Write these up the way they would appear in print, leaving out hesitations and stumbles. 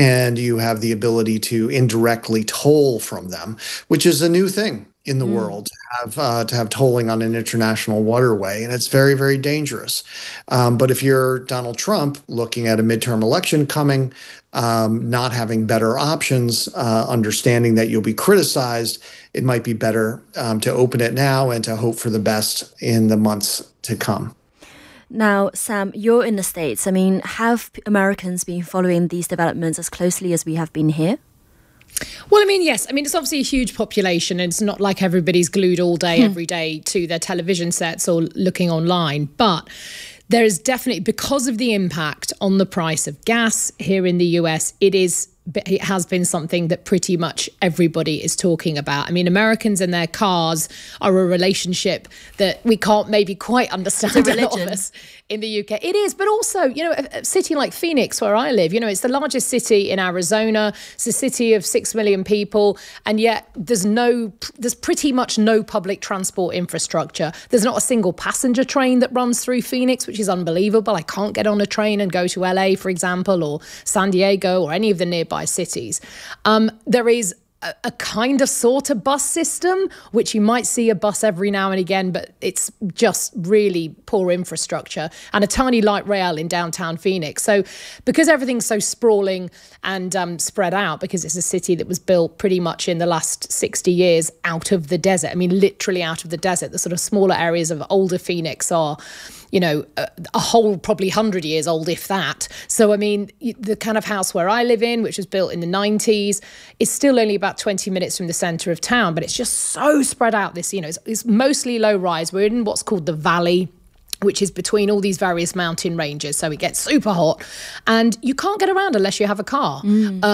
and you have the ability to indirectly toll from them, which is a new thing in the world to have tolling on an international waterway, and it's very, very dangerous. But if you're Donald Trump looking at a midterm election coming, not having better options, understanding that you'll be criticized, it might be better to open it now and to hope for the best in the months to come. Now, Sam, you're in the States. I mean, have Americans been following these developments as closely as we have been here? Well, I mean, yes. I mean, it's obviously a huge population, and it's not like everybody's glued all day, every day to their television sets or looking online. But there is definitely, because of the impact on the price of gas here in the US, it has been something that pretty much everybody is talking about. I mean, Americans and their cars are a relationship that we can't maybe quite understand, a lot of us in the UK. It is, but also, you know, a city like Phoenix, where I live, you know, it's the largest city in Arizona. It's a city of 6 million people, and yet there's pretty much no public transport infrastructure. There's not a single passenger train that runs through Phoenix, which is unbelievable. I can't get on a train and go to LA, for example, or San Diego, or any of the nearby cities. There is a kind of sort of bus system, which you might see a bus every now and again, but it's just really poor infrastructure, and a tiny light rail in downtown Phoenix. So because everything's so sprawling and spread out, because it's a city that was built pretty much in the last 60 years out of the desert, I mean, literally out of the desert, the sort of smaller areas of older Phoenix are, you know, a whole probably 100 years old, if that. So, I mean, the kind of house where I live in, which was built in the 90s, is still only about 20 minutes from the centre of town, but it's just so spread out. This, you know, it's mostly low rise. We're in what's called the Valley, which is between all these various mountain ranges. So it gets super hot, and you can't get around unless you have a car.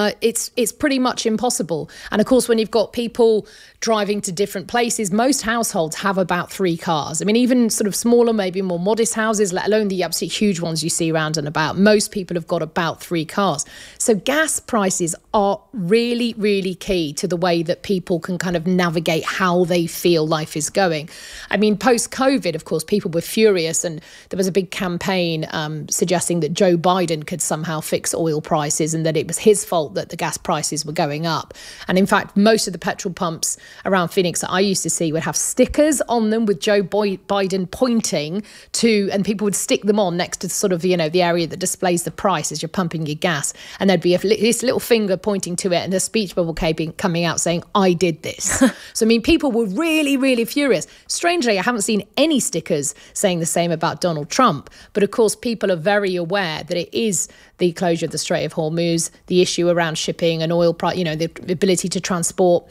It's pretty much impossible. And of course, when you've got people driving to different places, most households have about 3 cars. I mean, even sort of smaller, maybe more modest houses, let alone the absolutely huge ones you see around and about, most people have got about 3 cars. So gas prices are really, really key to the way that people can kind of navigate how they feel life is going. I mean, post-COVID, of course, people were furious, and there was a big campaign suggesting that Joe Biden could somehow fix oil prices and that it was his fault that the gas prices were going up. And in fact, most of the petrol pumps around Phoenix that I used to see would have stickers on them with Joe Biden pointing to, and people would stick them on next to sort of, you know, the area that displays the price as you're pumping your gas. And there'd be this little finger pointing to it, and a speech bubble coming out saying, "I did this." So, I mean, people were really, really furious. Strangely, I haven't seen any stickers saying the same about Donald Trump. But of course, people are very aware that it is the closure of the Strait of Hormuz, the issue around shipping and oil price, you know, the ability to transport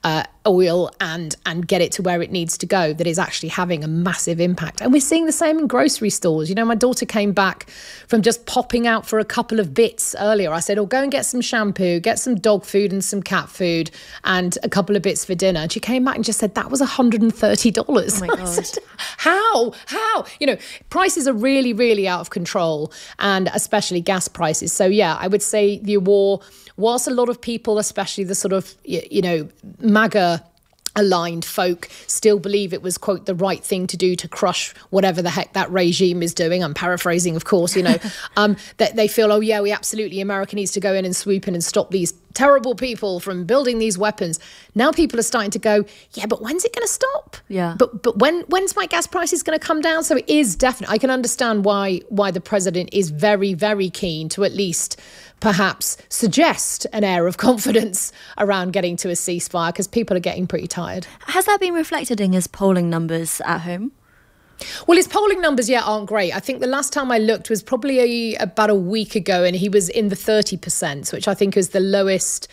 oil and get it to where it needs to go, that is actually having a massive impact. And we're seeing the same in grocery stores. You know, my daughter came back from just popping out for a couple of bits earlier. I said, "Oh, go and get some shampoo, get some dog food and some cat food and a couple of bits for dinner." And she came back and just said, "That was $130. Oh my God. Said, How? You know, prices are really, really out of control, and especially gas prices. So, yeah, I would say the war, whilst a lot of people, especially the sort of, you know, MAGA aligned folk, still believe it was, quote, the right thing to do to crush whatever the heck that regime is doing. I'm paraphrasing, of course, you know, that they feel, oh, yeah, America needs to go in and swoop in and stop these terrible people from building these weapons. Now people are starting to go, yeah, but when's it going to stop? Yeah. But when's my gas prices going to come down? So it is definitely, I can understand why the president is very, very keen to at least perhaps suggest an air of confidence around getting to a ceasefire, because people are getting pretty tired. Has that been reflected in his polling numbers at home? Well, his polling numbers yet aren't great. I think the last time I looked was probably about a week ago, and he was in the 30%, which I think is the lowest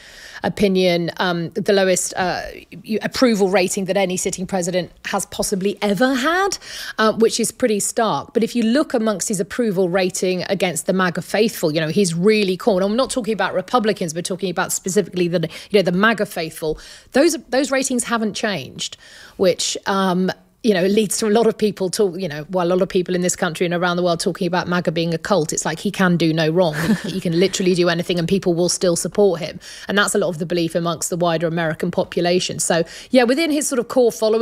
approval rating that any sitting president has possibly ever had, which is pretty stark. But if you look amongst his approval rating against the MAGA faithful, you know, he's really cool. I'm not talking about Republicans, but talking about specifically the MAGA faithful. Those ratings haven't changed, which you know, it leads to a lot of people a lot of people in this country and around the world talking about MAGA being a cult. It's like he can do no wrong. He can literally do anything and people will still support him. And that's a lot of the belief amongst the wider American population. So, yeah, within his sort of core followers,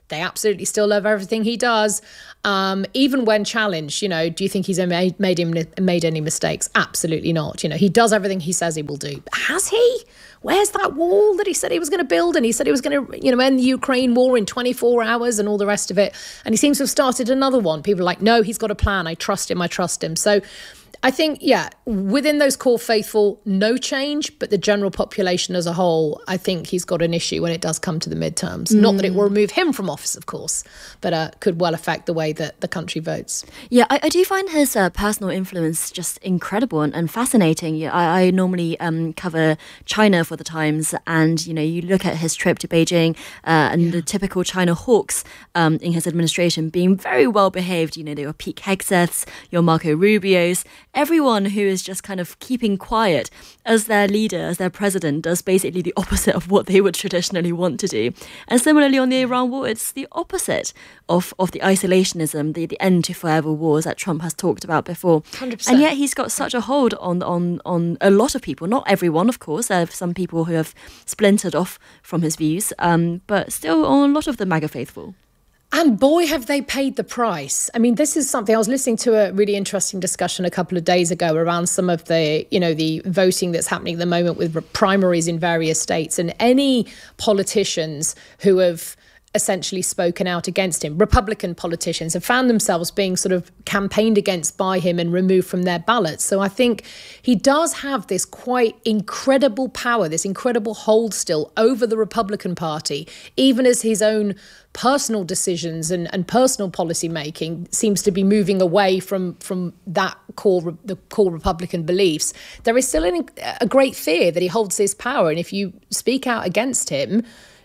They absolutely still love everything he does. Even when challenged, do you think he's made any mistakes? Absolutely not. He does everything he says he will do. Has he? Where's that wall that he said he was going to build? And he said he was going to, end the Ukraine war in 24 hours and all the rest of it. And he seems to have started another one. People are like, no, he's got a plan. I trust him. So I think, within those core faithful, no change, but the general population as a whole, I think he's got an issue when it does come to the midterms. Not that it will remove him from office, of course, but could well affect the way that the country votes. Yeah, I do find his personal influence just incredible and fascinating. I normally cover China for the Times, and, you look at his trip to Beijing and the typical China hawks in his administration being very well behaved. There were Pete Hegseths, your Marco Rubios. Everyone who is just kind of keeping quiet as their leader, as their president, does basically the opposite of what they would traditionally want to do. And similarly on the Iran war, it's the opposite of the isolationism, the end to forever wars that Trump has talked about before. 100%. And yet he's got such a hold on a lot of people. Not everyone, of course. There are some people who have splintered off from his views, but still on a lot of the MAGA faithful. And boy, have they paid the price. I mean, this is something, I was listening to a really interesting discussion a couple of days ago around some of the, the voting that's happening at the moment with primaries in various states, and any politicians who have essentially spoken out against him, Republican politicians, have found themselves being sort of campaigned against by him and removed from their ballots. So I think he does have this quite incredible power, this incredible hold still over the Republican Party, even as his own personal decisions and personal policy making seems to be moving away from the core Republican beliefs. There is still a great fear that he holds his power, and if you speak out against him,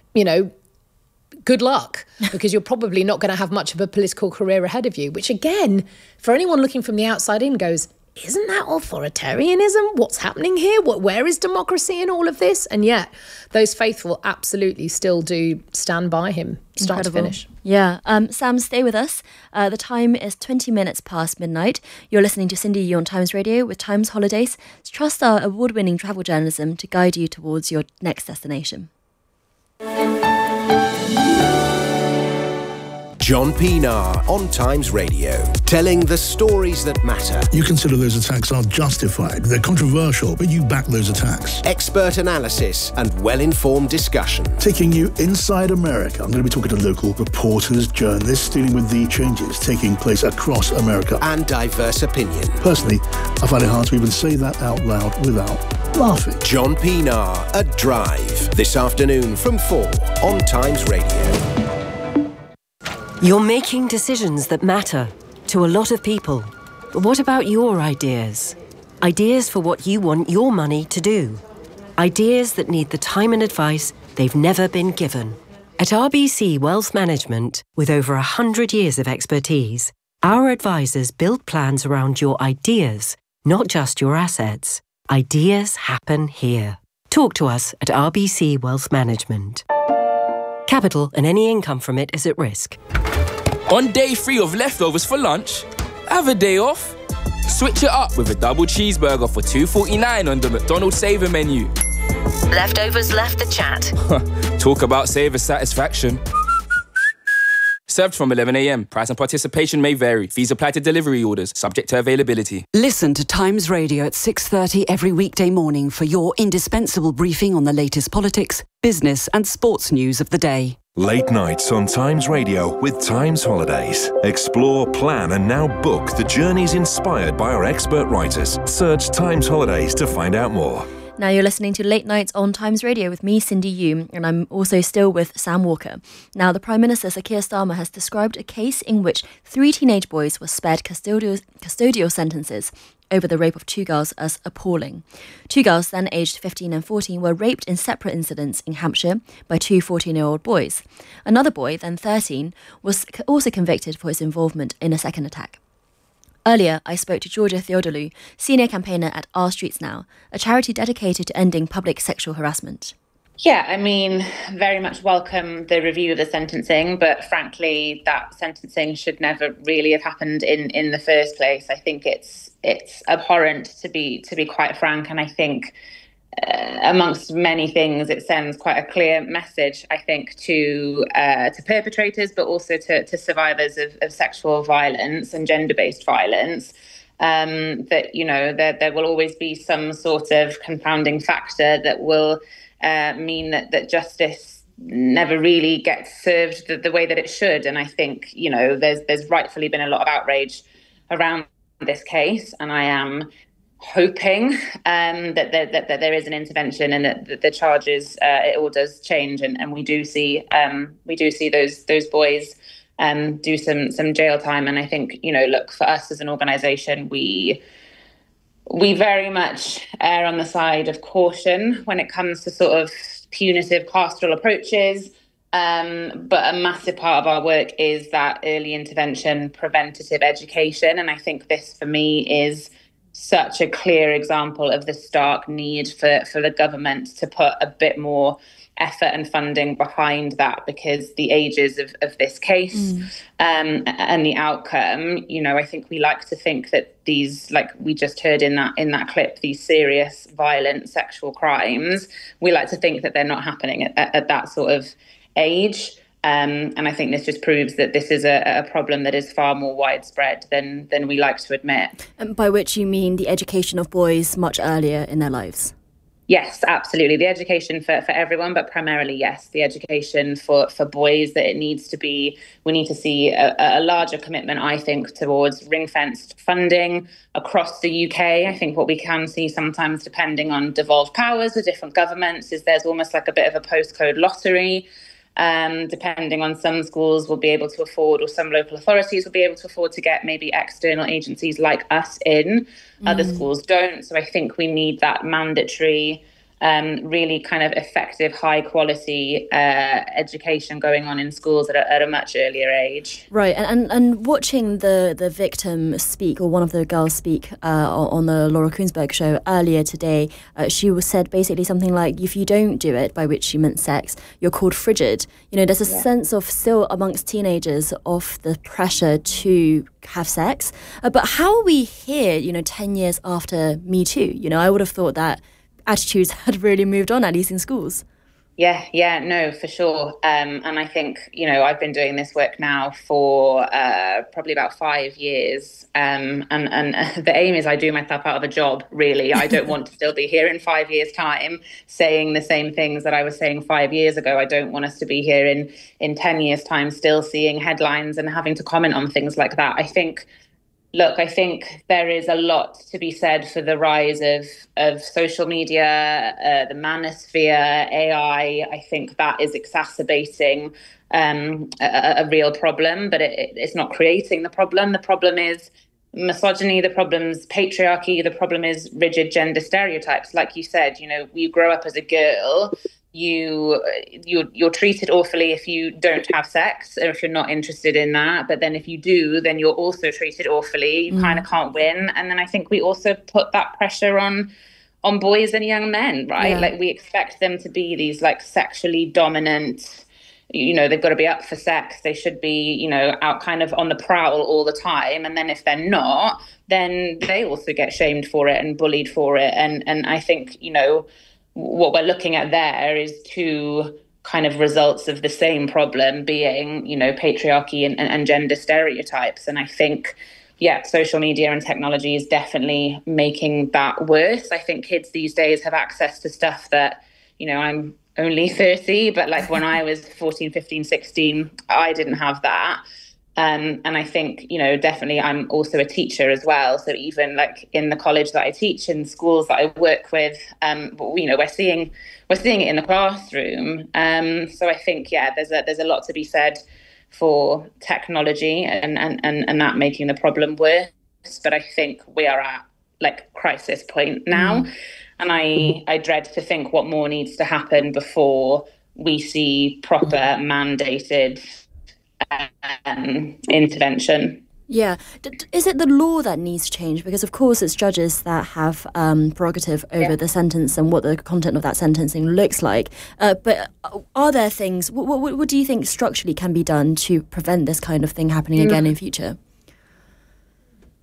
good luck, because you're probably not going to have much of a political career ahead of you, which again, for anyone looking from the outside in, goes, isn't that authoritarianism? What's happening here? Where is democracy in all of this? And yet those faithful absolutely still do stand by him, start to finish. Yeah. Sam, stay with us. The time is 20 minutes past midnight. You're listening to Cindy Yu on Times Radio with Times Holidays. Trust our award-winning travel journalism to guide you towards your next destination. John Pienaar on Times Radio, telling the stories that matter. You consider those attacks are justified. They're controversial, but you back those attacks. Expert analysis and well-informed discussion. Taking you inside America. I'm going to be talking to local reporters, journalists, dealing with the changes taking place across America. And diverse opinion. Personally, I find it hard to even say that out loud without laughing. John Pienaar at Drive, this afternoon from 4 on Times Radio. You're making decisions that matter to a lot of people. But what about your ideas? Ideas for what you want your money to do. Ideas that need the time and advice they've never been given. At RBC Wealth Management, with over 100 years of expertise, our advisors build plans around your ideas, not just your assets. Ideas happen here. Talk to us at RBC Wealth Management. Capital and any income from it is at risk. On day 3 of leftovers for lunch, have a day off. Switch it up with a double cheeseburger for $2.49 on the McDonald's Saver menu. Leftovers left the chat. Talk about saver satisfaction. Served from 11 a.m. Price and participation may vary. Fees apply to delivery orders, subject to availability. Listen to Times Radio at 6:30 every weekday morning for your indispensable briefing on the latest politics, business and sports news of the day. Late nights on Times Radio with Times Holidays. Explore, plan and now book the journeys inspired by our expert writers. Search Times Holidays to find out more. Now you're listening to Late Nights on Times Radio with me, Cindy Yu, and I'm also still with Sam Walker. Now, the Prime Minister, Sir Keir Starmer, has described a case in which 3 teenage boys were spared custodial sentences over the rape of 2 girls as appalling. 2 girls, then aged 15 and 14, were raped in separate incidents in Hampshire by 2 14-year-old boys. Another boy, then 13, was also convicted for his involvement in a second attack. Earlier, I spoke to Georgia Theodoulou, senior campaigner at Our Streets Now, a charity dedicated to ending public sexual harassment. Yeah, I mean, very much welcome the review of the sentencing, but frankly, that sentencing should never really have happened in the first place. I think it's abhorrent, to be quite frank, and I think amongst many things, it sends quite a clear message, I think, to perpetrators, but also to survivors of sexual violence and gender-based violence, that, you know, there will always be some sort of confounding factor that will mean that justice never really gets served the way that it should. And I think, you know, there's rightfully been a lot of outrage around this case, and I am hoping that there is an intervention and that the charges, it all does change, and we do see those boys do some jail time. And I think, you know, look, for us as an organisation, we very much err on the side of caution when it comes to sort of punitive pastoral approaches. But a massive part of our work is that early intervention, preventative education. And I think this, for me, is such a clear example of the stark need for the government to put a bit more effort and funding behind that, because the ages of this case and the outcome, you know, I think we like to think that these, like we just heard in that clip, these serious, violent sexual crimes, we like to think that they're not happening at that sort of age. And I think this just proves that this is a problem that is far more widespread than we like to admit. And by which you mean the education of boys much earlier in their lives? Yes, absolutely. The education for everyone, but primarily, yes, the education for boys, that it needs to be, we need to see a larger commitment, I think, towards ring-fenced funding across the UK. I think what we can see sometimes, depending on devolved powers with different governments, is there's almost like a bit of a postcode lottery. Depending on, some schools will be able to afford, or some local authorities will be able to afford to get maybe external agencies like us in. Other schools don't. So I think we need that mandatory, really kind of effective, high quality education going on in schools at a much earlier age. Right, and watching the victim speak, or one of the girls speak on the Laura Kuenssberg show earlier today, she said basically something like, if you don't do it, by which she meant sex, you're called frigid. You know, there's a sense of still amongst teenagers of the pressure to have sex. But how are we here, you know, 10 years after Me Too? You know, I would have thought that attitudes had really moved on, at least in schools. Yeah, no, for sure. And I think, you know, I've been doing this work now for probably about 5 years. And the aim is I do myself out of a job, really. I don't want to still be here in 5 years' time saying the same things that I was saying 5 years ago. I don't want us to be here in 10 years' time still seeing headlines and having to comment on things like that. I think there is a lot to be said for the rise of social media, the manosphere, AI. I think that is exacerbating a real problem, but it's not creating the problem. The problem is misogyny, the problem is patriarchy, the problem is rigid gender stereotypes. Like you said, you know, you grow up as a girl, you're treated awfully if you don't have sex, or if you're not interested in that. But then if you do, then you're also treated awfully. You kind of can't win. And then I think we also put that pressure on boys and young men, right? Yeah. Like, we expect them to be these like sexually dominant, you know, they've got to be up for sex. They should be, you know, out kind of on the prowl all the time. And then if they're not, then they also get shamed for it and bullied for it. And I think, you know, what we're looking at there is two kind of results of the same problem, being, you know, patriarchy and gender stereotypes. And I think, social media and technology is definitely making that worse. I think kids these days have access to stuff that, you know, I'm only 30, but like when I was 14, 15, 16, I didn't have that. And I think, you know, definitely I'm also a teacher as well. So even like in the college that I teach, in schools that I work with, you know, we're seeing it in the classroom. So I think, there's a lot to be said for technology and that making the problem worse. But I think we are at like crisis point now. And I dread to think what more needs to happen before we see proper mandated intervention. Yeah. Is it the law that needs to change? Because, of course, it's judges that have prerogative over the sentence and what the content of that sentencing looks like. But are there things, what do you think structurally can be done to prevent this kind of thing happening again in future?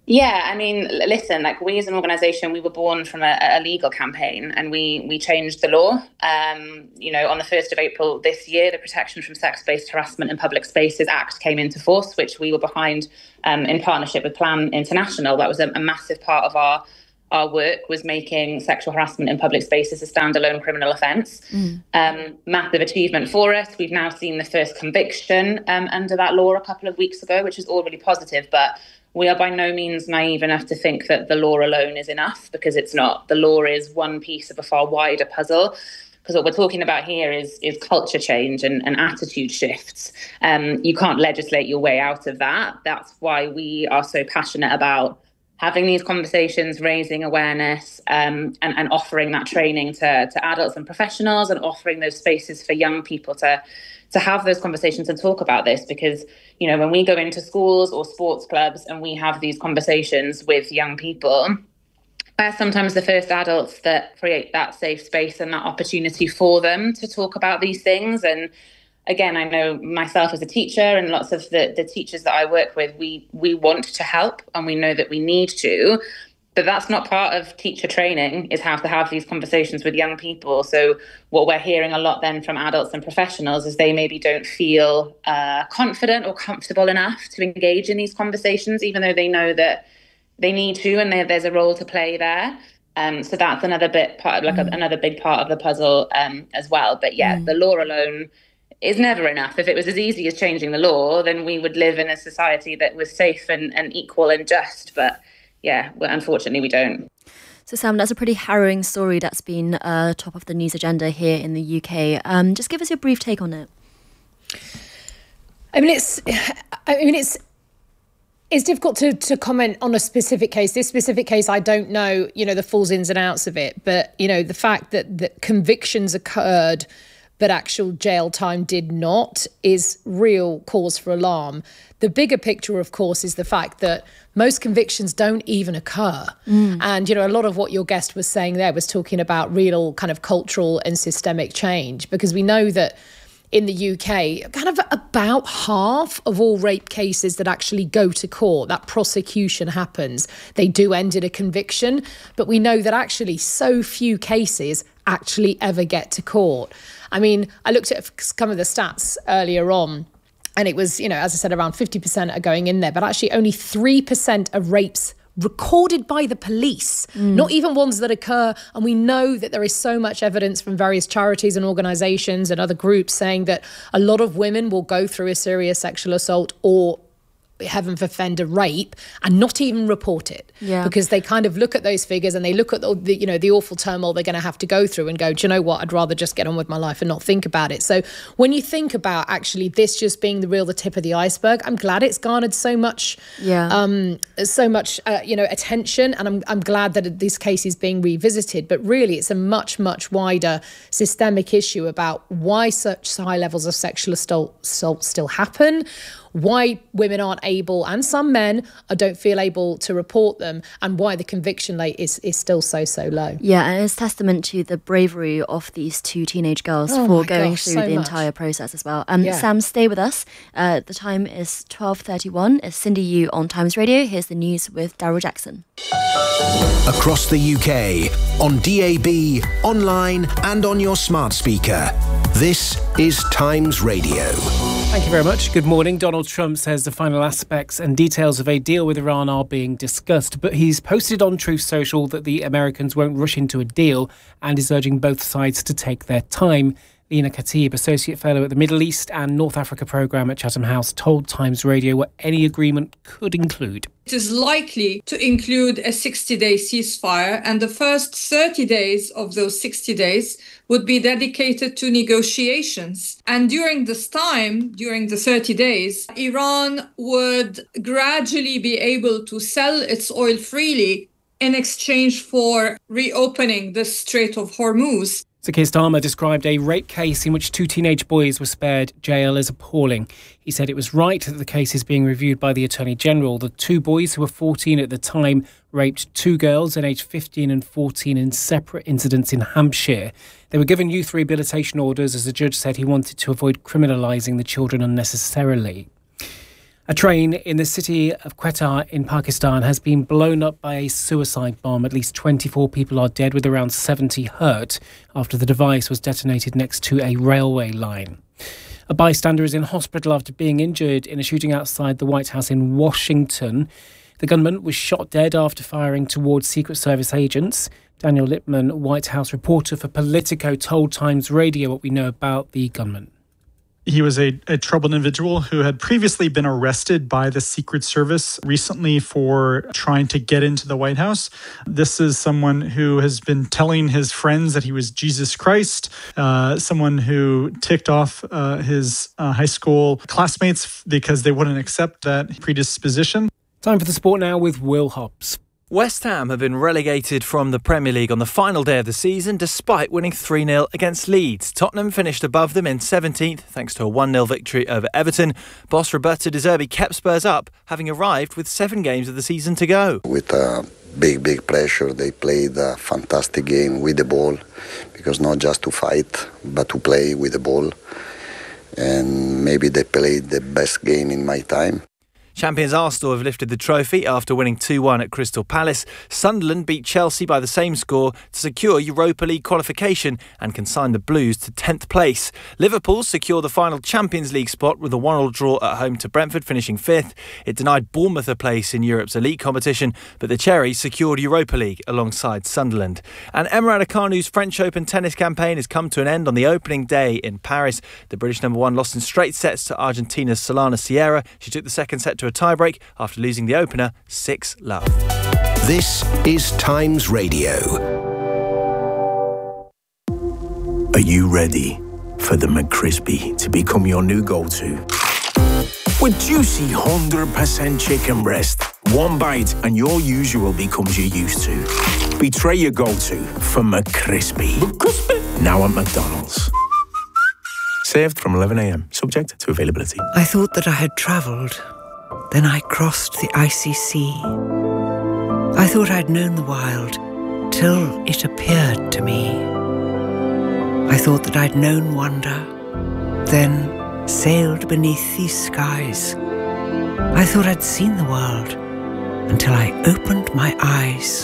Yeah, I mean, listen, like we as an organisation, we were born from a legal campaign, and we changed the law. On the 1st of April this year, the Protection from Sex-Based Harassment in Public Spaces Act came into force, which we were behind in partnership with Plan International. That was a massive part of our work, was making sexual harassment in public spaces a standalone criminal offence. Massive achievement for us. We've now seen the first conviction under that law a couple of weeks ago, which is all really positive, but we are by no means naive enough to think that the law alone is enough, because it's not. The law is one piece of a far wider puzzle, because what we're talking about here is culture change and attitude shifts. You can't legislate your way out of that. That's why we are so passionate about having these conversations, raising awareness, and offering that training to adults and professionals, and offering those spaces for young people to have those conversations and talk about this. Because, when we go into schools or sports clubs and we have these conversations with young people, we're sometimes the first adults that create that safe space and that opportunity for them to talk about these things. And again, I know myself as a teacher and lots of the teachers that I work with, we want to help, and we know that we need to. But that's not part of teacher training, is how to have these conversations with young people. So what we're hearing a lot then from adults and professionals is they maybe don't feel confident or comfortable enough to engage in these conversations, even though they know that they need to, and there's a role to play there. So that's another big part of the puzzle as well. But the law alone is never enough. If it was as easy as changing the law, then we would live in a society that was safe and equal and just. But unfortunately, we don't. So, Sam, that's a pretty harrowing story that's been top of the news agenda here in the UK. Just give us your brief take on it. It's difficult to comment on a specific case. This specific case, I don't know, the full ins and outs of it. But, the fact that convictions occurred but actual jail time did not is real cause for alarm. The bigger picture, of course, is the fact that most convictions don't even occur. And, a lot of what your guest was saying there was talking about real kind of cultural and systemic change, because we know that in the UK, kind of about half of all rape cases that actually go to court, that prosecution happens, they do end in a conviction. But we know that actually so few cases actually ever get to court. I mean, I looked at some of the stats earlier on, and it was, as I said, around 50% are going in there, but actually only 3% of rapes recorded by the police, not even ones that occur. And we know that there is so much evidence from various charities and organisations and other groups saying that a lot of women will go through a serious sexual assault or, heaven forfend, a rape and not even report it, because they kind of look at those figures and they look at the awful turmoil they're going to have to go through and go, do you know what, I'd rather just get on with my life and not think about it. So when you think about actually this just being the tip of the iceberg, I'm glad it's garnered so much attention, and I'm glad that this case is being revisited. But really, it's a much wider systemic issue about why such high levels of sexual assault still happen, why women aren't able, and some men don't feel able to report them, and why the conviction rate is still so low. Yeah, and it's testament to the bravery of these two teenage girls for going through the entire process as well. Sam, stay with us. The time is 12:31. It's Cindy Yu on Times Radio. Here's the news with Daryl Jackson. Across the UK, on DAB, online and on your smart speaker. This is Times Radio. Thank you very much. Good morning. Donald Trump says the final aspects and details of a deal with Iran are being discussed, but he's posted on Truth Social that the Americans won't rush into a deal and is urging both sides to take their time. Lena Khatib, Associate Fellow at the Middle East and North Africa Programme at Chatham House, told Times Radio what any agreement could include. It is likely to include a 60-day ceasefire, and the first 30 days of those 60 days would be dedicated to negotiations. And during this time, during the 30 days, Iran would gradually be able to sell its oil freely in exchange for reopening the Strait of Hormuz. So Keir Starmer described a rape case in which two teenage boys were spared jail as appalling. He said it was right that the case is being reviewed by the Attorney General. The two boys, who were 14 at the time, raped two girls aged 15 and 14 in separate incidents in Hampshire. They were given youth rehabilitation orders as the judge said he wanted to avoid criminalising the children unnecessarily. A train in the city of Quetta in Pakistan has been blown up by a suicide bomb. At least 24 people are dead, with around 70 hurt, after the device was detonated next to a railway line. A bystander is in hospital after being injured in a shooting outside the White House in Washington. The gunman was shot dead after firing towards Secret Service agents. Daniel Lippman, White House reporter for Politico, told Times Radio what we know about the gunman. He was a troubled individual who had previously been arrested by the Secret Service recently for trying to get into the White House. This is someone who has been telling his friends that he was Jesus Christ, someone who ticked off his high school classmates because they wouldn't accept that predisposition. Time for the sport now with Will Hobbs. West Ham have been relegated from the Premier League on the final day of the season despite winning 3-0 against Leeds. Tottenham finished above them in 17th thanks to a 1-0 victory over Everton. Boss Roberto De Zerbi kept Spurs up, having arrived with 7 games of the season to go. With big pressure, they played a fantastic game with the ball, because not just to fight, but to play with the ball. And maybe they played the best game in my time. Champions Arsenal have lifted the trophy after winning 2-1 at Crystal Palace. Sunderland beat Chelsea by the same score to secure Europa League qualification and consign the Blues to 10th place. Liverpool secure the final Champions League spot with a 1-1 draw at home to Brentford, finishing 5th. It denied Bournemouth a place in Europe's elite competition, but the Cherries secured Europa League alongside Sunderland. And Emma Raducanu's French Open tennis campaign has come to an end on the opening day in Paris. The British number 1 lost in straight sets to Argentina's Solana Sierra. She took the second set to a tiebreak after losing the opener 6-love. This is Times Radio. Are you ready for the McCrispy to become your new go-to? With juicy 100% chicken breast, one bite and your usual becomes your used to. Betray your go-to for McCrispy. Now at McDonald's. Served from 11 a.m, subject to availability. I thought that I had travelled. Then I crossed the icy sea. I thought I'd known the wild, till it appeared to me. I thought that I'd known wonder, then sailed beneath these skies. I thought I'd seen the world, until I opened my eyes.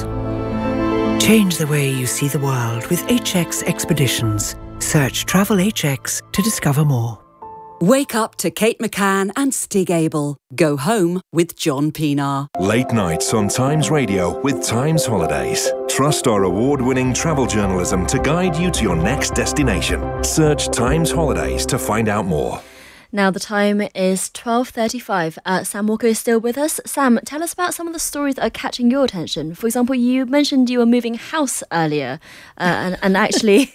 Change the way you see the world with HX Expeditions. Search Travel HX to discover more. Wake up to Kate McCann and Stig Abel. Go home with John Pienaar. Late nights on Times Radio with Times Holidays. Trust our award-winning travel journalism to guide you to your next destination. Search Times Holidays to find out more. Now the time is 12:35. Sam Walker is still with us. Sam, tell us about some of the stories that are catching your attention. For example, you mentioned you were moving house earlier, and actually,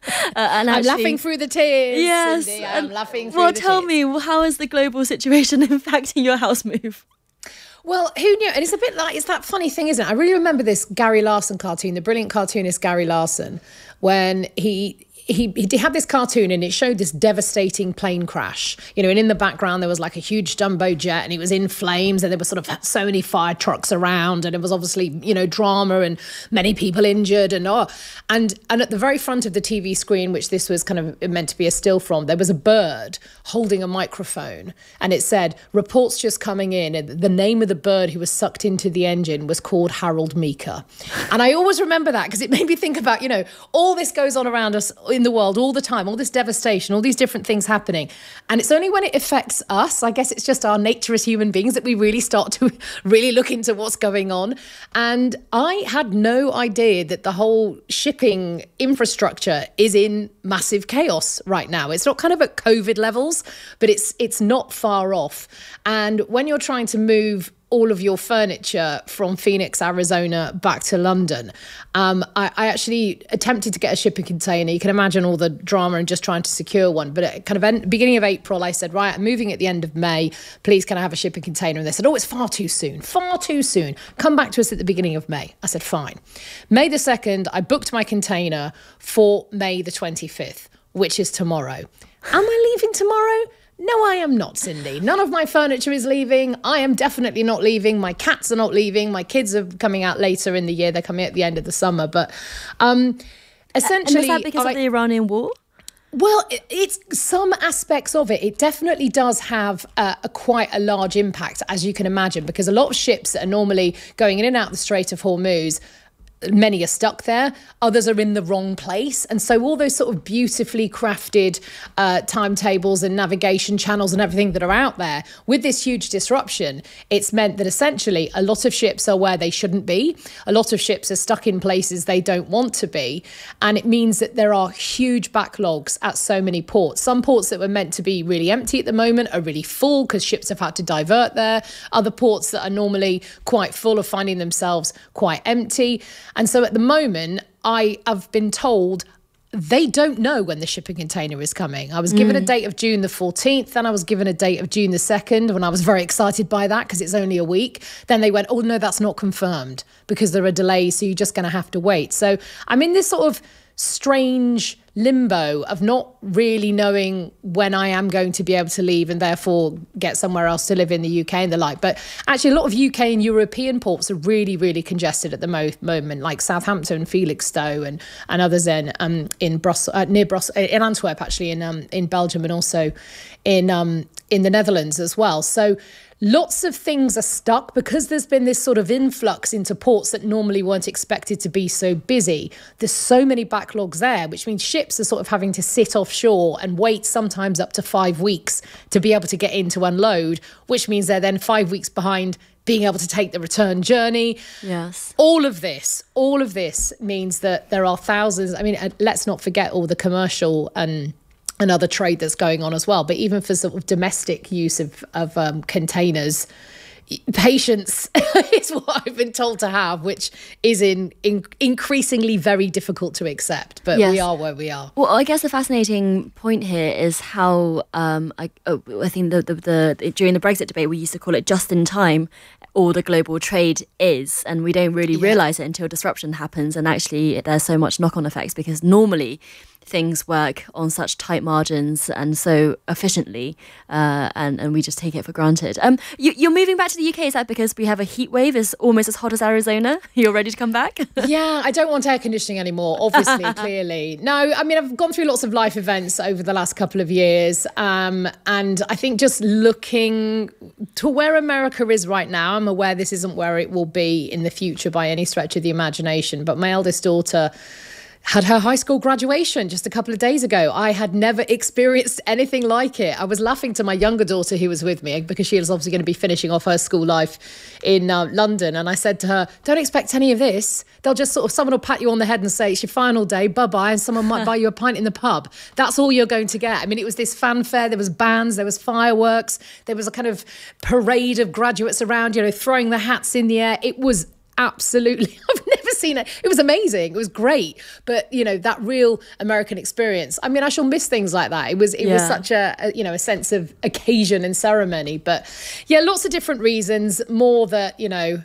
I'm laughing through the tears. Yes, Cindy, I'm laughing through well, the tell tears. me, how is the global situation impacting your house move? Well, who knew? And it's a bit like, it's that funny thing, isn't it? I really remember this Gary Larson cartoon, the brilliant cartoonist Gary Larson, when he had this cartoon and it showed this devastating plane crash, and in the background there was like a huge jumbo jet and it was in flames and there were sort of so many fire trucks around and it was obviously, drama and many people injured and at the very front of the TV screen, which this was kind of meant to be a still from, there was a bird holding a microphone and it said, reports just coming in, and the name of the bird who was sucked into the engine was called Harold Meeker. And I always remember that because it made me think about, all this goes on around us in the world all the time, all this devastation, all these different things happening. And it's only when it affects us, I guess it's just our nature as human beings, that we really start to really look into what's going on. And I had no idea that the whole shipping infrastructure is in massive chaos right now. It's not kind of at COVID levels, but it's not far off. And when you're trying to move all of your furniture from Phoenix, Arizona, back to London. I actually attempted to get a shipping container. You can imagine all the drama and just trying to secure one. But at kind of beginning of April, I said, right, I'm moving at the end of May. Please, can I have a shipping container? And they said, oh, it's far too soon. Come back to us at the beginning of May. I said, fine. May the 2nd, I booked my container for May the 25th, which is tomorrow. Am I leaving tomorrow? No, I am not, Cindy. None of my furniture is leaving. I am definitely not leaving. My cats are not leaving. My kids are coming out later in the year. They're coming at the end of the summer. But essentially... And is that because of the Iranian war? Well, it's some aspects of it. It definitely does have quite a large impact, as you can imagine, because a lot of ships that are normally going in and out the Strait of Hormuz, many are stuck there, others are in the wrong place. And so all those sort of beautifully crafted timetables and navigation channels and everything that are out there, with this huge disruption, it's meant that essentially a lot of ships are where they shouldn't be. A lot of ships are stuck in places they don't want to be. And it means that there are huge backlogs at so many ports. Some ports that were meant to be really empty at the moment are really full because ships have had to divert there. Other ports that are normally quite full are finding themselves quite empty. And so at the moment, I have been told they don't know when the shipping container is coming. I was given a date of June the 14th, then I was given a date of June the 2nd, when I was very excited by that because it's only a week. Then they went, oh, no, that's not confirmed because there are delays, so you're just going to have to wait. So I'm in this sort of strange limbo of not really knowing when I am going to be able to leave and therefore get somewhere else to live in the UK and the like. But actually, a lot of UK and European ports are really, really congested at the moment, like Southampton, Felixstowe, and others in Brussels, near Brussels, in Antwerp, actually, in Belgium, and also in the Netherlands as well. So lots of things are stuck because there's been this sort of influx into ports that normally weren't expected to be so busy. There's so many backlogs there, which means ships are sort of having to sit offshore and wait sometimes up to 5 weeks to be able to get in to unload, which means they're then 5 weeks behind being able to take the return journey. Yes. All of this means that there are thousands. I mean, let's not forget all the commercial and other trade that's going on as well. But even for sort of domestic use of containers, patience is what I've been told to have, which is increasingly very difficult to accept. But yes, we are where we are. Well, I guess the fascinating point here is how I think the during the Brexit debate, we used to call it just in time all the global trade is, and we don't really realise it until disruption happens. And actually, there's so much knock-on effects because normally things work on such tight margins and so efficiently, and we just take it for granted. You're moving back to the UK, is that because we have a heat wave is almost as hot as Arizona? You're ready to come back? Yeah, I don't want air conditioning anymore, obviously, clearly. No, I mean, I've gone through lots of life events over the last couple of years, and I think just looking to where America is right now, I'm aware this isn't where it will be in the future by any stretch of the imagination, but my eldest daughter had her high school graduation just a couple of days ago. I had never experienced anything like it. I was laughing to my younger daughter who was with me because she was obviously going to be finishing off her school life in London. And I said to her, don't expect any of this. They'll just sort of, someone will pat you on the head and say, it's your final day, bye-bye. And someone might buy you a pint in the pub. That's all you're going to get. I mean, it was this fanfare. There was bands, there was fireworks. There was a kind of parade of graduates around, throwing their hats in the air. It was absolutely, I've never seen it. It was amazing. It was great. But, that real American experience. I mean, I shall miss things like that. It was such a sense of occasion and ceremony. But yeah, lots of different reasons. More that,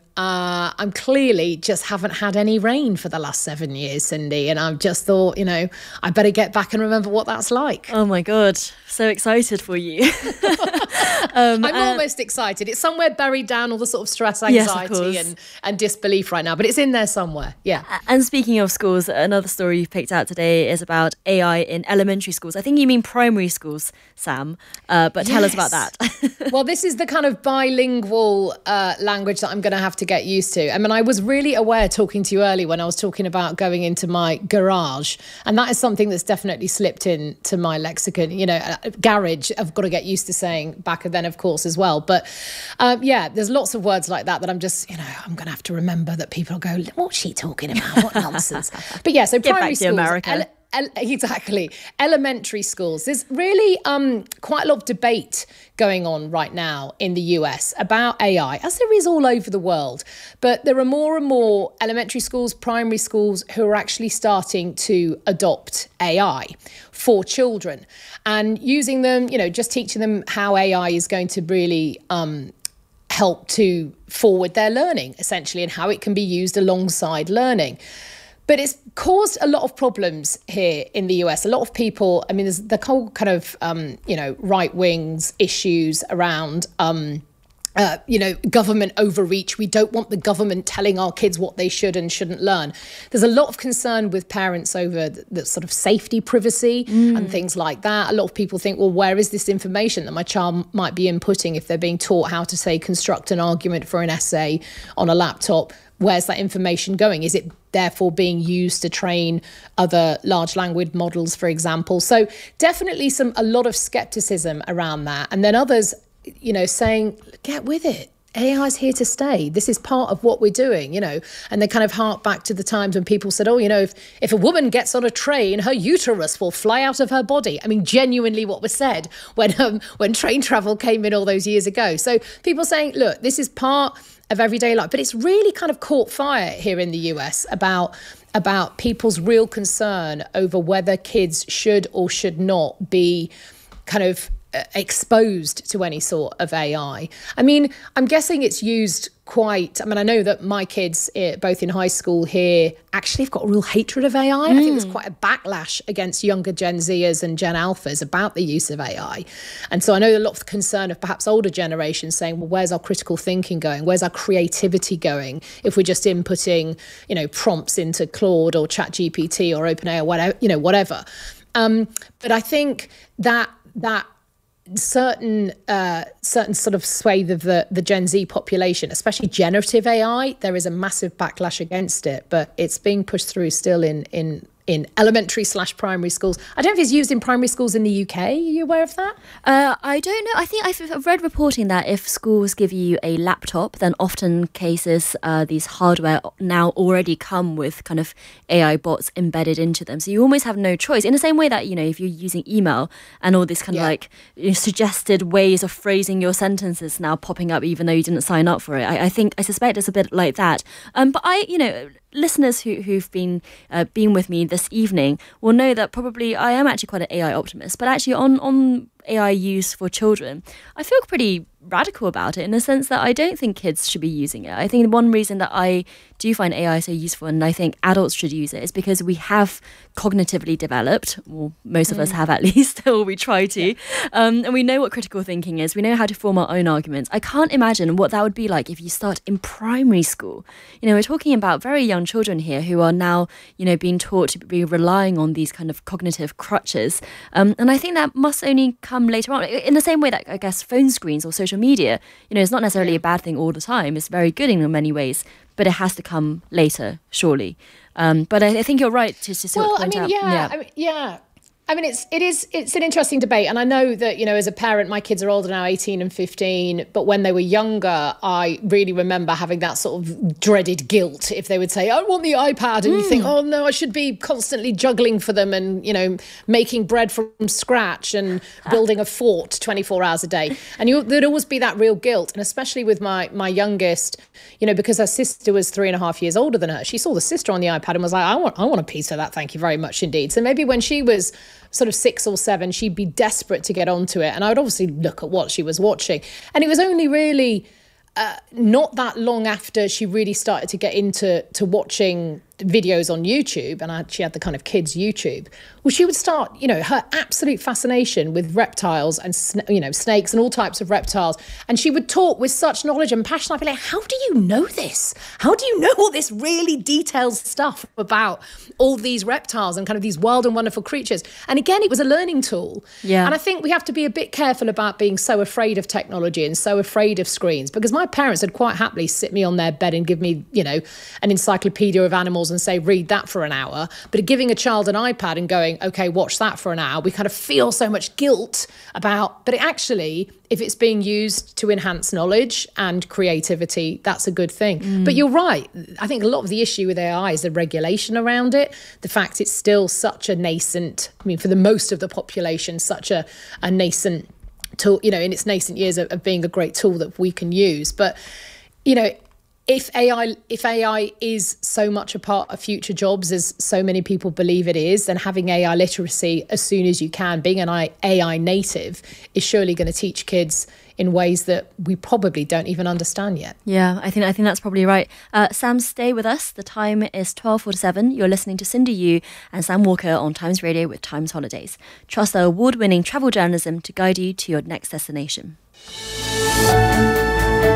I'm clearly just haven't had any rain for the last 7 years, Cindy. And I've just thought, I better get back and remember what that's like. Oh my God. So excited for you. I'm almost excited. It's somewhere buried down, all the sort of stress, anxiety and disbelief right now, but it's in there somewhere. Yeah. And speaking of schools, another story you've picked out today is about AI in elementary schools. I think you mean primary schools, Sam, but tell us about that. Well, this is the kind of bilingual language that I'm going to have to get used to. I mean, I was really aware talking to you earlier when I was talking about going into my garage, and that is something that's definitely slipped into my lexicon. Garage, I've got to get used to saying back then, of course, as well. But there's lots of words like that I'm just, I'm going to have to remember that people go, what's she talking about? What nonsense. But yeah, so primary schools. America. Exactly. Elementary schools. There's really quite a lot of debate going on right now in the US about AI, as there is all over the world. But there are more and more elementary schools, primary schools who are actually starting to adopt AI for children and using them, just teaching them how AI is going to really help to forward their learning, essentially, and how it can be used alongside learning. But it's caused a lot of problems here in the US. A lot of people, I mean, there's the whole kind of, right wings issues around government overreach. We don't want the government telling our kids what they should and shouldn't learn. There's a lot of concern with parents over the sort of safety, privacy and things like that. A lot of people think, well, where is this information that my child might be inputting if they're being taught how to, say, construct an argument for an essay on a laptop? Where's that information going? Is it therefore being used to train other large language models, for example? So definitely a lot of skepticism around that. And then others, saying, get with it. AI is here to stay. This is part of what we're doing, and they kind of hark back to the times when people said, if a woman gets on a train, her uterus will fly out of her body. I mean, genuinely what was said when train travel came in all those years ago. So people saying, look, this is part of everyday life. But it's really kind of caught fire here in the US about people's real concern over whether kids should or should not be kind of exposed to any sort of AI. I mean, I'm guessing it's used I know that my kids, both in high school here, actually have got a real hatred of AI. I think there's quite a backlash against younger Gen Zers and Gen Alphas about the use of AI. And so I know a lot of concern of perhaps older generations saying, well, where's our critical thinking going? Where's our creativity going if we're just inputting, prompts into Claude or ChatGPT or OpenAI or whatever. But I think that certain sort of swathe of the Gen Z population, especially generative AI, there is a massive backlash against it, but it's being pushed through still in elementary/primary schools. I don't know if it's used in primary schools in the UK. Are you aware of that? I don't know. I think I've read reporting that if schools give you a laptop, then often cases these hardware now already come with kind of AI bots embedded into them. So you almost have no choice. In the same way that, if you're using email and all these kind of suggested ways of phrasing your sentences now popping up even though you didn't sign up for it. I suspect it's a bit like that. But listeners who've been with me this evening will know that probably I am actually quite an AI optimist, but actually on AI use for children, I feel pretty radical about it in the sense that I don't think kids should be using it. I think one reason that I do find AI so useful and I think adults should use it is because we have cognitively developed, or most of us have at least, or we try to, and we know what critical thinking is. We know how to form our own arguments. I can't imagine what that would be like if you start in primary school. We're talking about very young children here who are now, being taught to be relying on these kind of cognitive crutches. And I think that must only come later on, in the same way that I guess phone screens or social media, it's not necessarily a bad thing all the time. It's very good in many ways, but it has to come later, surely. But I think you're right to sort of point out. It's an interesting debate. And I know that, as a parent, my kids are older now, 18 and 15. But when they were younger, I really remember having that sort of dreaded guilt if they would say, I want the iPad. And you think, oh, no, I should be constantly juggling for them and, making bread from scratch and building a fort 24 hours a day. And there'd always be that real guilt. And especially with my youngest, because her sister was 3.5 years older than her, she saw the sister on the iPad and was like, I want a piece of that. Thank you very much indeed. So maybe when she was sort of 6 or 7, she'd be desperate to get onto it. And I would obviously look at what she was watching. And it was only really not that long after she really started to get into watching videos on YouTube, and she had the kind of kids YouTube, well, she would start, her absolute fascination with reptiles and, snakes and all types of reptiles. And she would talk with such knowledge and passion. I'd be like, how do you know this? How do you know all this really detailed stuff about all these reptiles and kind of these wild and wonderful creatures? And again, it was a learning tool. Yeah. And I think we have to be a bit careful about being so afraid of technology and so afraid of screens, because my parents would quite happily sit me on their bed and give me, an encyclopedia of animals and say, read that for an hour. But giving a child an iPad and going, okay, watch that for an hour, we kind of feel so much guilt about, but actually, if it's being used to enhance knowledge and creativity, that's a good thing. But you're right. I think a lot of the issue with AI is the regulation around it. The fact it's still such a nascent, for the most of the population, such a nascent tool, in its nascent years of being a great tool that we can use. But, if AI is so much a part of future jobs as so many people believe it is, then having AI literacy as soon as you can, being an AI native, is surely going to teach kids in ways that we probably don't even understand yet. Yeah, I think that's probably right. Sam, stay with us. The time is 12:47. You're listening to Cindy Yu and Sam Walker on Times Radio with Times Holidays. Trust our award-winning travel journalism to guide you to your next destination.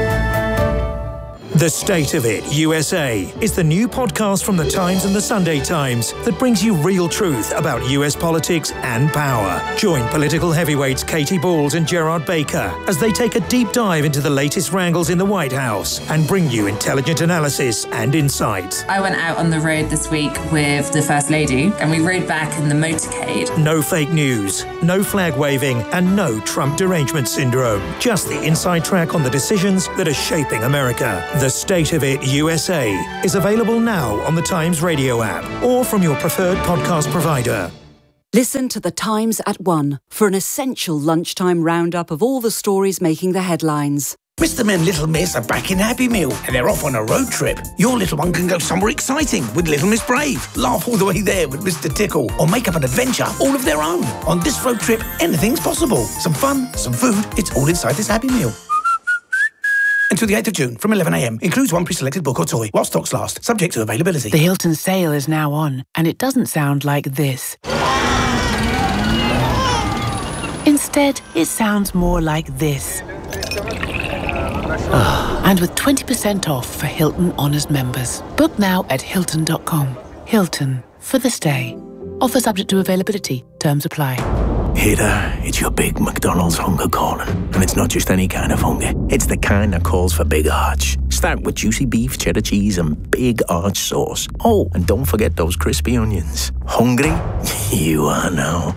The State of It USA is the new podcast from The Times and The Sunday Times that brings you real truth about US politics and power. Join political heavyweights Katie Balls and Gerard Baker as they take a deep dive into the latest wrangles in the White House and bring you intelligent analysis and insight. I went out on the road this week with the First Lady and we rode back in the motorcade. No fake news, no flag waving, and no Trump derangement syndrome. Just the inside track on the decisions that are shaping America. The State of It USA is available now on the Times Radio app or from your preferred podcast provider. Listen to The Times at 1 for an essential lunchtime roundup of all the stories making the headlines. Mr. and Little Miss are back in Happy Meal and they're off on a road trip. Your little one can go somewhere exciting with Little Miss Brave, laugh all the way there with Mr. Tickle, or make up an adventure all of their own. On this road trip, anything's possible. Some fun, some food, it's all inside this Happy Meal. Until the 8th of June from 11 a.m. Includes one pre-selected book or toy while stocks last, subject to availability. The Hilton sale is now on, and it doesn't sound like this. Instead, it sounds more like this. And with 20% off for Hilton Honors members. Book now at Hilton.com. Hilton, for the stay. Offer subject to availability. Terms apply. Here, it's your big McDonald's hunger calling. And it's not just any kind of hunger. It's the kind that calls for big arch. Start with juicy beef, cheddar cheese, and big arch sauce. Oh, and don't forget those crispy onions. Hungry? You are now.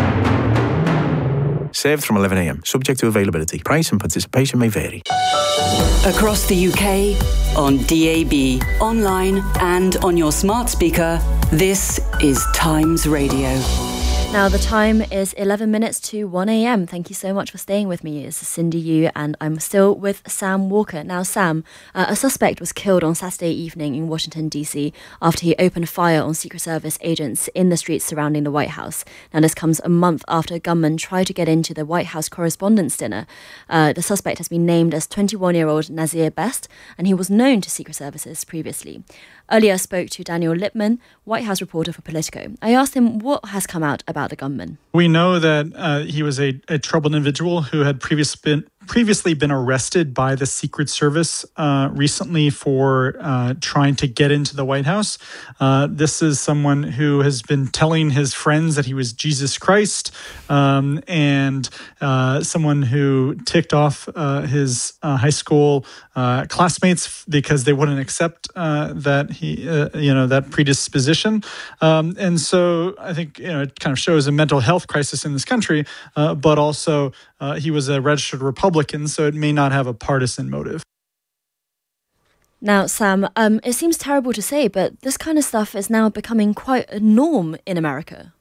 Served from 11 a.m. Subject to availability. Price and participation may vary. Across the UK, on DAB, online and on your smart speaker, this is Times Radio. Now the time is 11 minutes to 1 a.m. Thank you so much for staying with me. It's Cindy Yu and I'm still with Sam Walker. Now Sam, a suspect was killed on Saturday evening in Washington DC after he opened fire on Secret Service agents in the streets surrounding the White House. Now this comes a month after a gunman tried to get into the White House Correspondents' Dinner. The suspect has been named as 21-year-old Nazir Best and he was known to Secret Services previously. Earlier I spoke to Daniel Lippman, White House reporter for Politico. I asked him what has come out about the gunman. We know that he was a troubled individual who had previously been arrested by the Secret Service recently for trying to get into the White House. This is someone who has been telling his friends that he was Jesus Christ, and someone who ticked off his high school classmates because they wouldn't accept that he, that predisposition. And so I think, it kind of shows a mental health crisis in this country, but also he was a registered Republican, so it may not have a partisan motive. Now, Sam, it seems terrible to say, but this kind of stuff is now becoming quite a norm in America.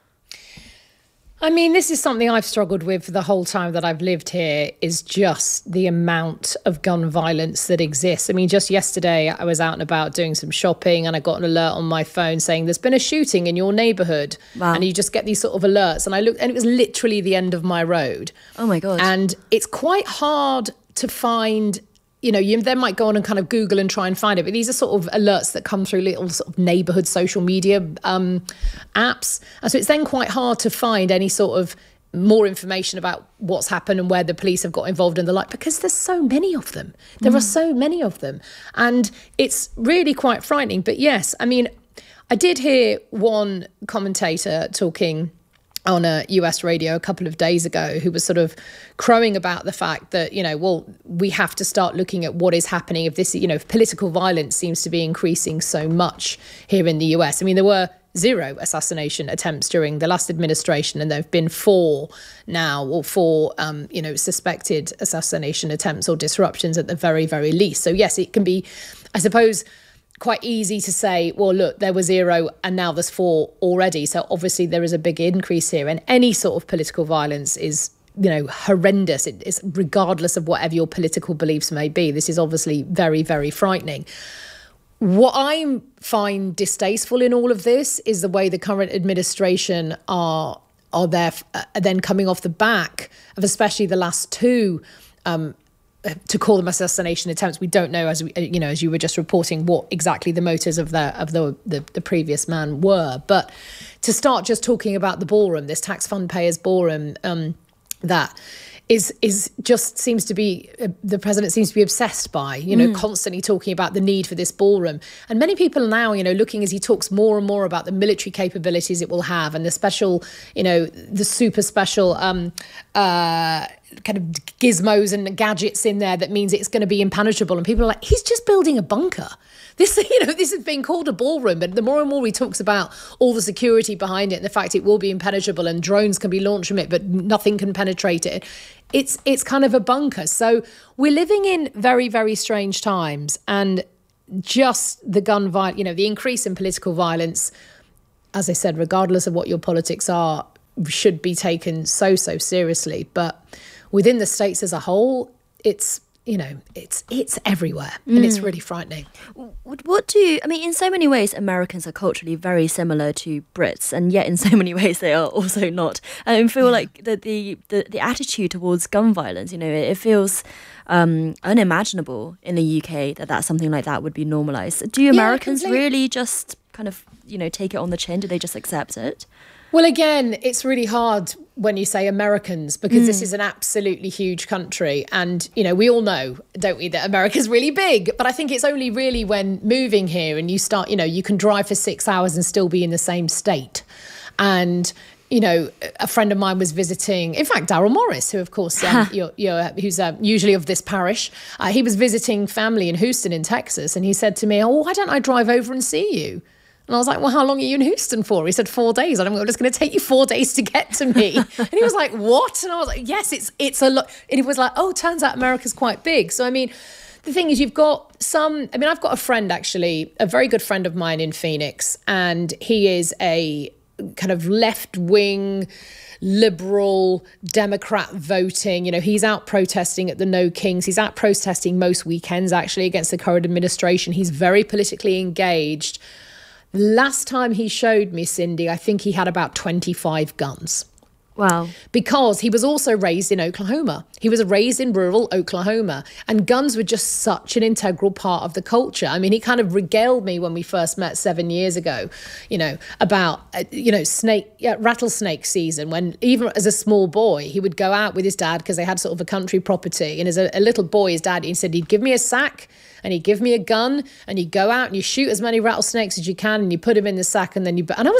I mean, this is something I've struggled with the whole time that I've lived here, is just the amount of gun violence that exists. I mean, just yesterday I was out and about doing some shopping and I got an alert on my phone saying there's been a shooting in your neighbourhood. Wow. And you just get these sort of alerts. And I looked and it was literally the end of my road. Oh, my God. And it's quite hard to find... you then might go on and kind of Google and try and find it. But these are sort of alerts that come through little sort of neighbourhood social media apps. And so it's then quite hard to find any sort of more information about what's happened and where the police have got involved and the like, because there's so many of them. There are so many of them. And it's really quite frightening. But yes, I mean, I did hear one commentator talking on a US radio a couple of days ago who was sort of crowing about the fact that, we have to start looking at what is happening if this, if political violence seems to be increasing so much here in the US. I mean, there were 0 assassination attempts during the last administration, and there have been 4 now, or 4, suspected assassination attempts or disruptions at the very, very least. So yes, it can be, I suppose, quite easy to say, well, look, there were 0 and now there's 4 already. So obviously there is a big increase here, and any sort of political violence is, horrendous. It's regardless of whatever your political beliefs may be. This is obviously very, very frightening. What I find distasteful in all of this is the way the current administration are there, then coming off the back of especially the last 2 to call them assassination attempts. We don't know, as you were just reporting, what exactly the motives of the previous man were. But to start just talking about the ballroom, this tax fund payers ballroom, that is just seems to be, the president seems to be obsessed by, constantly talking about the need for this ballroom. And many people now, looking as he talks more and more about the military capabilities it will have and the special, the super special kind of gizmos and gadgets in there that means it's going to be impenetrable. And people are like, he's just building a bunker. This is being called a ballroom, but the more and more he talks about all the security behind it and the fact it will be impenetrable and drones can be launched from it, but nothing can penetrate it. It's kind of a bunker. So we're living in very, very strange times, and just the gun violence, the increase in political violence, as I said, regardless of what your politics are, should be taken so seriously. But within the states as a whole, it's everywhere, and it's really frightening. In so many ways, Americans are culturally very similar to Brits, and yet in so many ways they are also not. I feel like the attitude towards gun violence, it feels unimaginable in the UK that something like that would be normalised. Do Americans really just kind of, take it on the chin? Do they just accept it? Well, again, it's really hard when you say Americans, because this is an absolutely huge country. And, we all know, don't we, that America's really big. But I think it's only really when moving here and you start, you can drive for 6 hours and still be in the same state. And, a friend of mine was visiting, in fact, Daryl Morris, who, of course, who's usually of this parish. He was visiting family in Houston in Texas. And he said to me, why don't I drive over and see you? And I was like, well, how long are you in Houston for? He said 4 days. I'm just going to take you 4 days to get to me. And he was like, what? And I was like, yes, it's a lot. And he was like, turns out America's quite big. So, the thing is, you've got I've got a friend, actually, a very good friend of mine in Phoenix, and he is a kind of left-wing, liberal Democrat voting. He's out protesting at the No Kings. He's out protesting most weekends, actually, against the current administration. He's very politically engaged. Last time he showed me, Cindy, I think he had about 25 guns. Wow. Because he was also raised in Oklahoma. He was raised in rural Oklahoma, and guns were just such an integral part of the culture. He kind of regaled me when we first met 7 years ago, about, rattlesnake season, when even as a small boy, he would go out with his dad because they had sort of a country property. And as a little boy, his dad, he said he'd give me a sack and he'd give me a gun, and you go out and you shoot as many rattlesnakes as you can, and you put them in the sack, and then and I was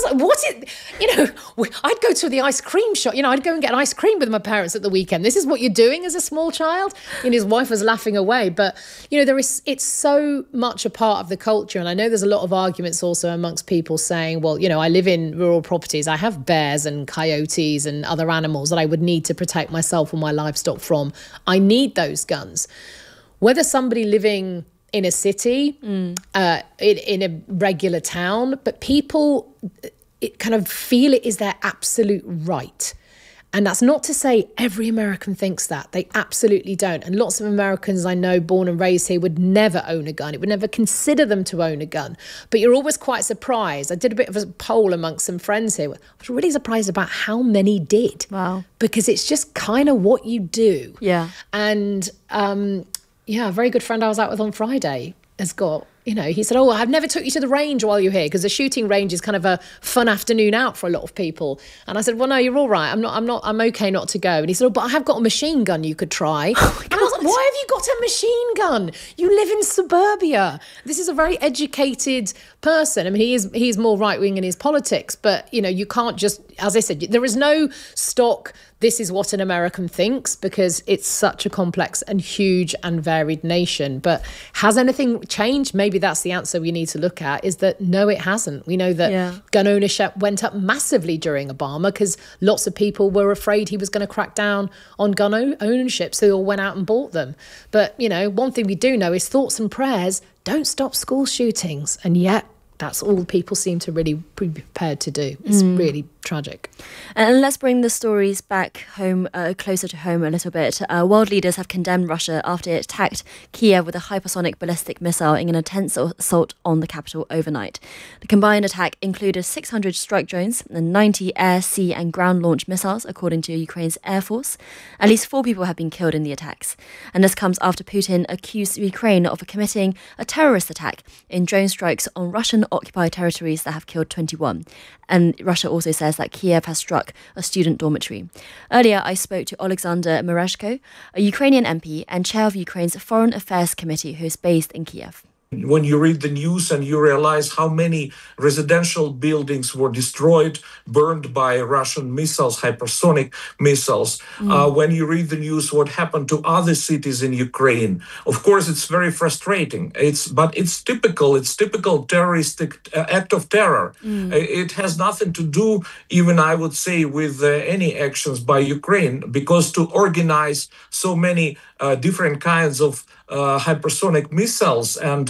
like, I'd go to the ice cream shop, I'd go and get ice cream with my parents at the weekend. This is what you're doing as a small child? And his wife was laughing away. But, it's so much a part of the culture. And I know there's a lot of arguments also amongst people saying, well, I live in rural properties. I have bears and coyotes and other animals that I would need to protect myself and my livestock from. I need those guns. Whether somebody living in a city, in a regular town, but people kind of feel it is their absolute right. And that's not to say every American thinks that. They absolutely don't. And lots of Americans I know, born and raised here, would never own a gun. It would never consider them to own a gun. But you're always quite surprised. I did a bit of a poll amongst some friends here. I was really surprised about how many did. Wow. Because it's just kind of what you do. Yeah. And a very good friend I was out with on Friday has got, he said, I've never took you to the range while you're here, because the shooting range is kind of a fun afternoon out for a lot of people. And I said, well, no, you're all right. I'm okay not to go. And he said, but I have got a machine gun you could try. And I was like, why have you got a machine gun? You live in suburbia. This is a very educated person. He's more right-wing in his politics, but, you can't just, as I said, there is no stock, this is what an American thinks, because it's such a complex and huge and varied nation. But has anything changed? Maybe that's the answer we need to look at, is that no, it hasn't. We know that gun ownership went up massively during Obama because lots of people were afraid he was going to crack down on gun ownership, so they all went out and bought them. But, one thing we do know is thoughts and prayers don't stop school shootings, and yet that's all people seem to really be prepared to do. It's really tragic. And let's bring the stories back home, closer to home a little bit. World leaders have condemned Russia after it attacked Kiev with a hypersonic ballistic missile in an intense assault on the capital overnight. The combined attack included 600 strike drones and 90 air, sea and ground launched missiles, according to Ukraine's Air Force. At least 4 people have been killed in the attacks. And this comes after Putin accused Ukraine of committing a terrorist attack in drone strikes on Russian occupied territories that have killed 21. And Russia also says says that Kiev has struck a student dormitory. Earlier, I spoke to Alexander Mereshko, a Ukrainian MP and chair of Ukraine's Foreign Affairs Committee, who is based in Kiev. When you read the news and you realize how many residential buildings were destroyed, burned by Russian missiles, hypersonic missiles, when you read the news what happened to other cities in Ukraine, of course, it's very frustrating. But it's typical terroristic act of terror. It has nothing to do, even I would say, with any actions by Ukraine, because to organize so many different kinds of hypersonic missiles and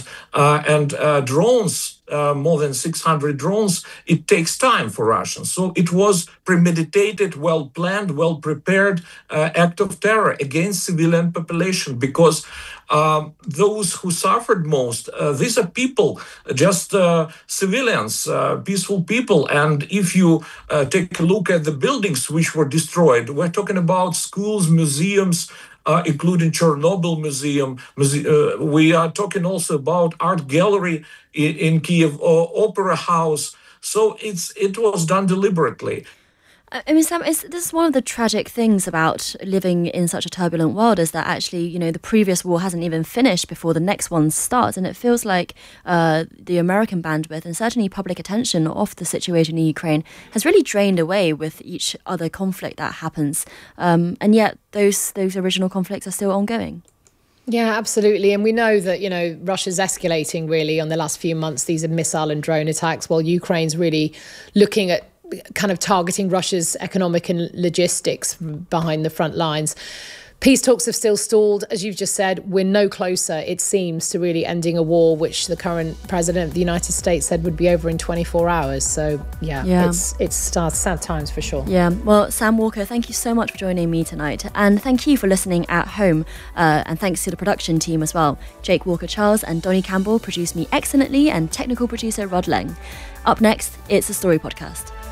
drones, more than 600 drones, it takes time for Russians. So it was premeditated, well-planned, well-prepared act of terror against civilian population, because those who suffered most, these are people, just civilians, peaceful people. And if you take a look at the buildings which were destroyed, we're talking about schools, museums, including Chernobyl Museum. We are talking also about art gallery in Kiev, or opera house. So it was done deliberately. I mean, Sam, this is one of the tragic things about living in such a turbulent world, is that actually, the previous war hasn't even finished before the next one starts. And it feels like the American bandwidth and certainly public attention of the situation in Ukraine has really drained away with each other conflict that happens. And yet those original conflicts are still ongoing. Yeah, absolutely. And we know that, Russia's escalating really on the last few months. These are missile and drone attacks, while Ukraine's really looking at kind of targeting Russia's economic and logistics behind the front lines. Peace talks have still stalled. As you've just said, we're no closer, it seems, to really ending a war, which the current president of the United States said would be over in 24 hours. So, it's sad times for sure. Yeah. Well, Sam Walker, thank you so much for joining me tonight. And thank you for listening at home. And thanks to the production team as well. Jake Walker-Charles and Donnie Campbell produced me excellently, and technical producer Rod Leng. Up next, it's the Story Podcast.